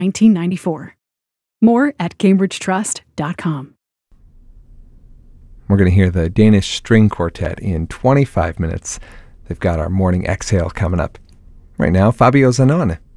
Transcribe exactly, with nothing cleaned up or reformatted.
nineteen ninety-four. More at cambridge trust dot com. We're going to hear the Danish String Quartet in twenty-five minutes. They've got our morning exhale coming up. Right now, Fabio Zanone.